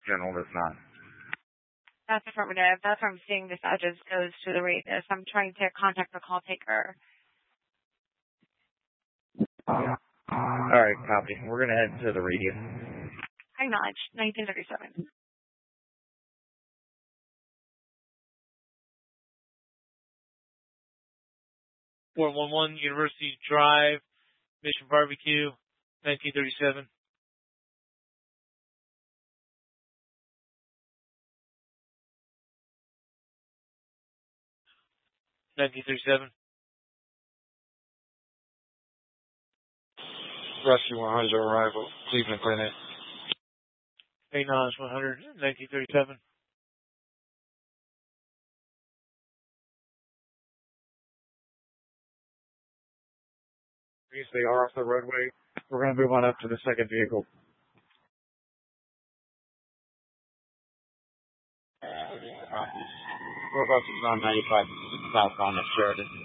General does not. That's affirmative. That's where I'm seeing this address goes to the radius. I'm trying to contact the call taker. Alright, copy. We're going to head to the radius. Acknowledge. 1937. .411 University Drive, Mission Barbecue, 1937. Rescue 100 arrival, Cleveland Clinic. Acknowledge 100, 1937. They are off the roadway. We're going to move on up to the second vehicle. We're about to on 95 southbound of Sheridan.